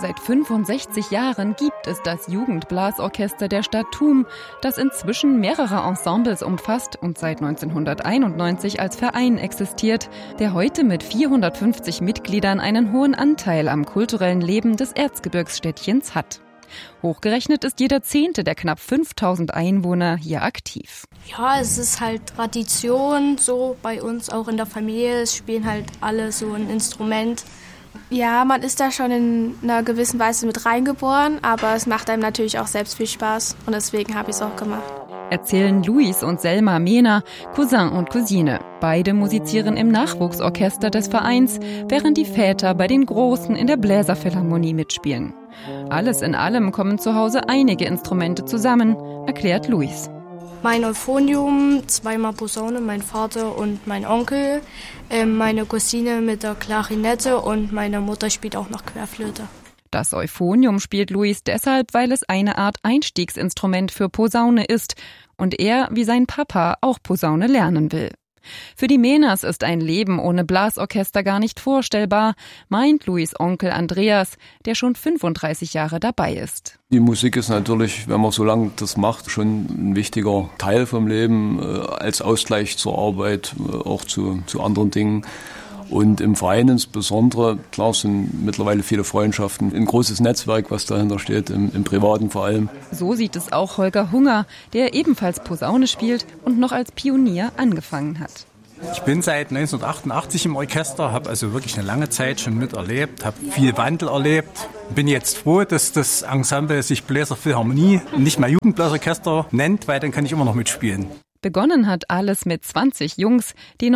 Seit 65 Jahren gibt es das Jugendblasorchester der Stadt Thum, das inzwischen mehrere Ensembles umfasst und seit 1991 als Verein existiert, der heute mit 450 Mitgliedern einen hohen Anteil am kulturellen Leben des Erzgebirgsstädtchens hat. Hochgerechnet ist jeder 10. der knapp 5000 Einwohner hier aktiv. Ja, es ist halt Tradition, so bei uns auch in der Familie. Es spielen halt alle so ein Instrument. Ja, man ist da schon in einer gewissen Weise mit reingeboren, aber es macht einem natürlich auch selbst viel Spaß und deswegen habe ich es auch gemacht. Erzählen Luis und Selma Mehner, Cousin und Cousine. Beide musizieren im Nachwuchsorchester des Vereins, während die Väter bei den Großen in der Bläserphilharmonie mitspielen. Alles in allem kommen zu Hause einige Instrumente zusammen, erklärt Luis. Mein Euphonium, zweimal Posaune, mein Vater und mein Onkel, meine Cousine mit der Klarinette und meine Mutter spielt auch noch Querflöte. Das Euphonium spielt Luis deshalb, weil es eine Art Einstiegsinstrument für Posaune ist und er, wie sein Papa, auch Posaune lernen will. Für die Mehners ist ein Leben ohne Blasorchester gar nicht vorstellbar, meint Luis Onkel Andreas, der schon 35 Jahre dabei ist. Die Musik ist natürlich, wenn man so lange das macht, schon ein wichtiger Teil vom Leben, als Ausgleich zur Arbeit, auch zu anderen Dingen. Und im Verein insbesondere, klar, sind mittlerweile viele Freundschaften, ein großes Netzwerk, was dahinter steht, im Privaten vor allem. So sieht es auch Holger Hunger, der ebenfalls Posaune spielt und noch als Pionier angefangen hat. Ich bin seit 1988 im Orchester, habe also wirklich eine lange Zeit schon miterlebt, habe viel Wandel erlebt. Bin jetzt froh, dass das Ensemble sich Bläserphilharmonie nicht mehr Jugendblasorchester nennt, weil dann kann ich immer noch mitspielen. Begonnen hat alles mit 20 Jungs, die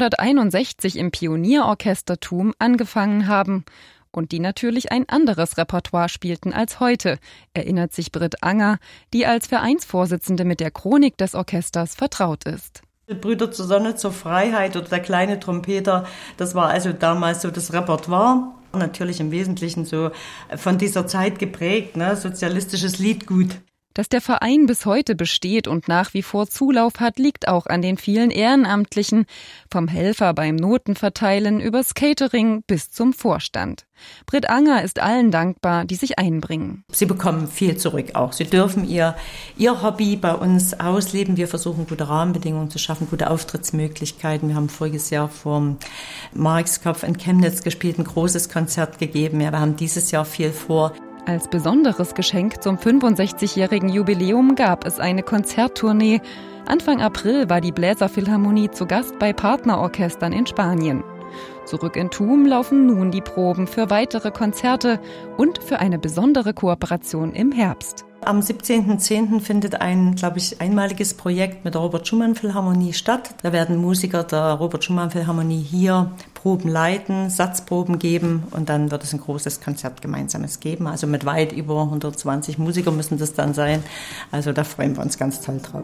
1961 im Pionierorchestertum angefangen haben und die natürlich ein anderes Repertoire spielten als heute, erinnert sich Britt Anger, die als Vereinsvorsitzende mit der Chronik des Orchesters vertraut ist. Brüder zur Sonne, zur Freiheit oder der kleine Trompeter, das war also damals so das Repertoire. Natürlich im Wesentlichen so von dieser Zeit geprägt, sozialistisches Liedgut. Dass der Verein bis heute besteht und nach wie vor Zulauf hat, liegt auch an den vielen Ehrenamtlichen, vom Helfer beim Notenverteilen übers Catering bis zum Vorstand. Britt Anger ist allen dankbar, die sich einbringen. Sie bekommen viel zurück auch. Sie dürfen ihr Hobby bei uns ausleben. Wir versuchen, gute Rahmenbedingungen zu schaffen, gute Auftrittsmöglichkeiten. Wir haben voriges Jahr vom Markskopf in Chemnitz gespielt, ein großes Konzert gegeben. Ja, wir haben dieses Jahr viel vor. Als besonderes Geschenk zum 65-jährigen Jubiläum gab es eine Konzerttournee. Anfang April war die Bläserphilharmonie zu Gast bei Partnerorchestern in Spanien. Zurück in Thum laufen nun die Proben für weitere Konzerte und für eine besondere Kooperation im Herbst. Am 17.10. findet ein, einmaliges Projekt mit der Robert-Schumann-Philharmonie statt. Da werden Musiker der Robert-Schumann-Philharmonie hier Proben leiten, Satzproben geben und dann wird es ein großes Konzert gemeinsames geben. Also mit weit über 120 Musikern müssen das dann sein. Also da freuen wir uns ganz toll drauf.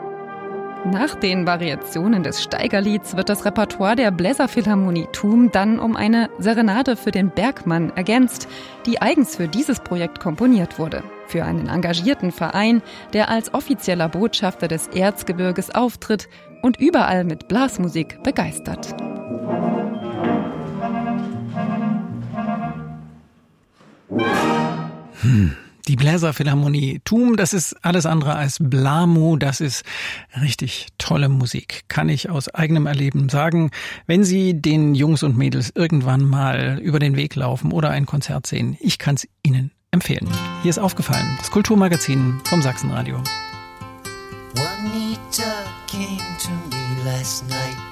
Nach den Variationen des Steigerlieds wird das Repertoire der Bläserphilharmonie Thum dann um eine Serenade für den Bergmann ergänzt, die eigens für dieses Projekt komponiert wurde. Für einen engagierten Verein, der als offizieller Botschafter des Erzgebirges auftritt und überall mit Blasmusik begeistert. Die Bläserphilharmonie Thum, das ist alles andere als Blamo, das ist richtig tolle Musik. Kann ich aus eigenem Erleben sagen, wenn Sie den Jungs und Mädels irgendwann mal über den Weg laufen oder ein Konzert sehen, ich kann es Ihnen empfehlen. Hier ist Aufgefallen, das Kulturmagazin vom Sachsenradio. Juanita came to me last night.